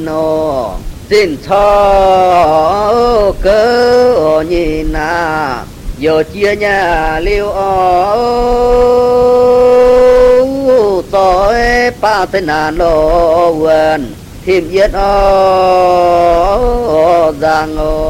ô xin cho cơ nhìn na giờ chia nhà liêu ô tối ba tên nàn lô quên thêm yết ô giang ô